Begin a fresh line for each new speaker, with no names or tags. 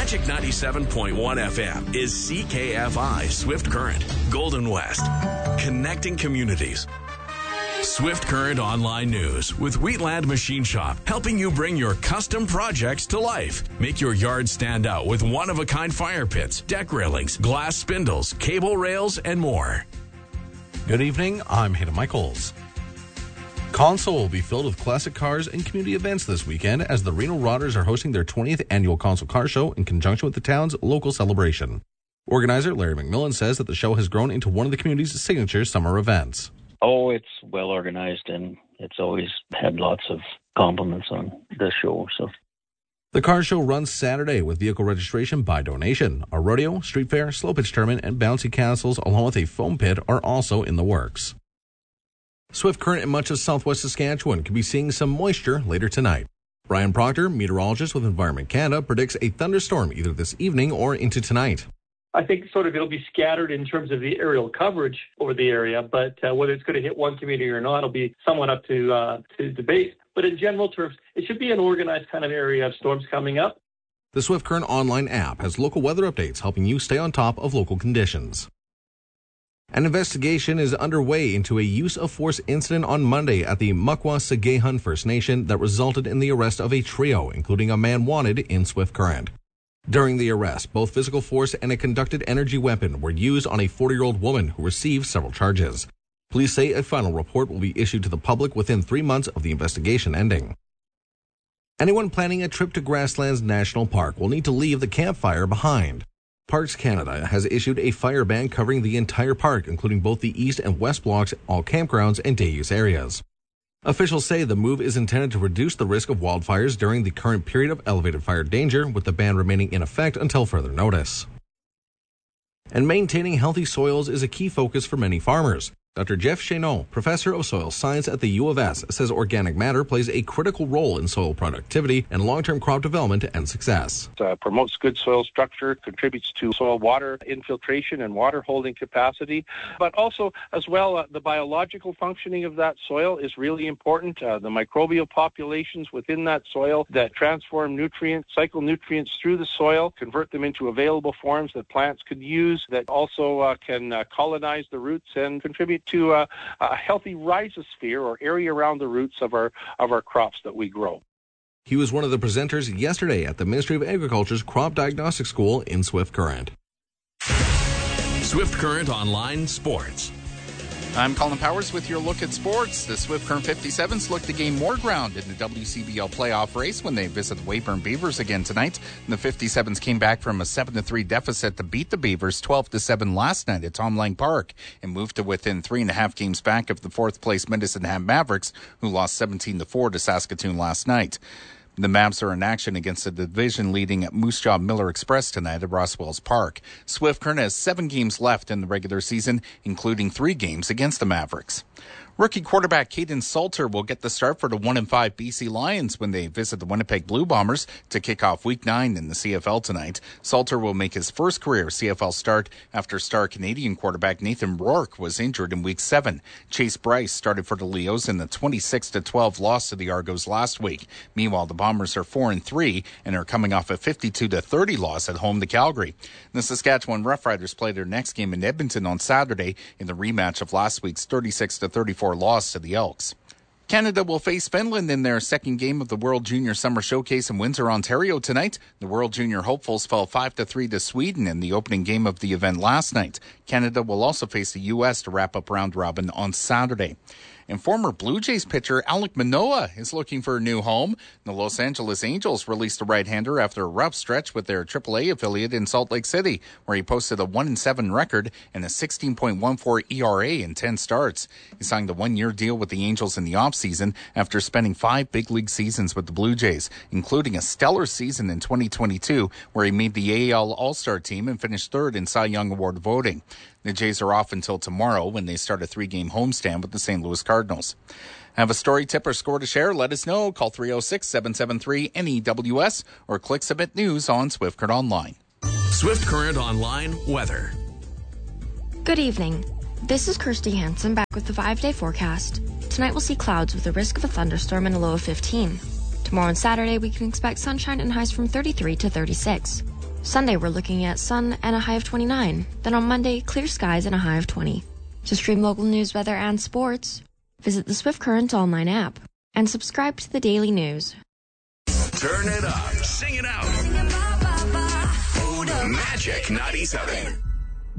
Magic 97.1 FM is CKFI Swift Current, Golden West, connecting communities. Swift Current Online News with Wheatland Machine Shop, helping you bring your custom projects to life. Make your yard stand out with one-of-a-kind fire pits, deck railings, glass spindles, cable rails, and more.
Good evening, I'm Hayden Michaels. Console will be filled with classic cars and community events this weekend as the Reno Rotters are hosting their 20th annual Console Car Show in conjunction with the town's local celebration. Organizer Larry McMillan says that the show has grown into one of the community's signature summer events.
Oh, it's well organized, and it's always had lots of compliments on the show. So,
the car show runs Saturday with vehicle registration by donation. A rodeo, street fair, slow pitch tournament, and bouncy castles, along with a foam pit, are also in the works. Swift Current in much of southwest Saskatchewan could be seeing some moisture later tonight. Brian Proctor, meteorologist with Environment Canada, predicts a thunderstorm either this evening or into tonight.
I think it'll be scattered in terms of the aerial coverage over the area, but whether it's going to hit one community or not will be somewhat up to debate. But in general terms, it should be an organized kind of area of storms coming up.
The Swift Current online app has local weather updates helping you stay on top of local conditions. An investigation is underway into a use of force incident on Monday at the Muckwa Sagehun First Nation that resulted in the arrest of a trio, including a man wanted in Swift Current. During the arrest, both physical force and a conducted energy weapon were used on a 40-year-old woman who received several charges. Police say a final report will be issued to the public within 3 months of the investigation ending. Anyone planning a trip to Grasslands National Park will need to leave the campfire behind. Parks Canada has issued a fire ban covering the entire park, including both the east and west blocks, all campgrounds, and day-use areas. Officials say the move is intended to reduce the risk of wildfires during the current period of elevated fire danger, with the ban remaining in effect until further notice. And maintaining healthy soils is a key focus for many farmers. Dr. Jeff Chéneau, professor of soil science at the U of S, says organic matter plays a critical role in soil productivity and long-term crop development and success.
It promotes good soil structure, contributes to soil water infiltration and water holding capacity, but also as well the biological functioning of that soil is really important. The microbial populations within that soil that transform nutrients, cycle nutrients through the soil, convert them into available forms that plants could use, that also can colonize the roots and contribute to a healthy rhizosphere or area around the roots of our crops that we grow.
He was one of the presenters yesterday at the Ministry of Agriculture's Crop Diagnostic School in Swift Current.
Swift Current Online Sports.
I'm Colin Powers with your look at sports. The Swift Current 57s look to gain more ground in the WCBL playoff race when they visit the Weyburn Beavers again tonight. And the 57s came back from a 7-3 deficit to beat the Beavers 12-7 last night at Tom Lang Park and moved to within 3.5 games back of the fourth-place Medicine Hat Mavericks, who lost 17-4 to Saskatoon last night. The Mavs are in action against the division-leading Moose Jaw Miller Express tonight at Rosswells Park. Swift Current has 7 games left in the regular season, including 3 games against the Mavericks. Rookie quarterback Caden Salter will get the start for the 1-5 BC Lions when they visit the Winnipeg Blue Bombers to kick off Week 9 in the CFL tonight. Salter will make his first career CFL start after star Canadian quarterback Nathan Rourke was injured in Week 7. Chase Bryce started for the Leos in the 26-12 loss to the Argos last week. Meanwhile, the Bombers are 4-3 and are coming off a 52-30 loss at home to Calgary. The Saskatchewan Roughriders play their next game in Edmonton on Saturday in the rematch of last week's 36-34 loss to the Elks. Canada will face Finland in their second game of the World Junior Summer Showcase in Windsor, Ontario tonight. The World Junior hopefuls fell 5-3 to Sweden in the opening game of the event last night. Canada will also face the U.S. to wrap up round robin on Saturday. And former Blue Jays pitcher Alek Manoah is looking for a new home. The Los Angeles Angels released a right-hander after a rough stretch with their AAA affiliate in Salt Lake City, where he posted a 1-7 record and a 16.14 ERA in 10 starts. He signed a 1-year deal with the Angels in the offseason after spending 5 big league seasons with the Blue Jays, including a stellar season in 2022, where he made the AL All-Star team and finished third in Cy Young Award voting. The Jays are off until tomorrow when they start a 3-game homestand with the St. Louis Cardinals. Have a story, tip, or score to share? Let us know. Call 306-773-NEWS or click Submit News on Swift Current Online.
Swift Current Online weather.
Good evening. This is Kirsty Hansen back with the 5-day forecast. Tonight we'll see clouds with a risk of a thunderstorm and a low of 15. Tomorrow and Saturday we can expect sunshine and highs from 33 to 36. Sunday, we're looking at sun and a high of 29. Then on Monday, clear skies and a high of 20. To stream local news, weather, and sports, visit the Swift Current online app and subscribe to the daily news.
Turn it up. Sing it out. Magic 97.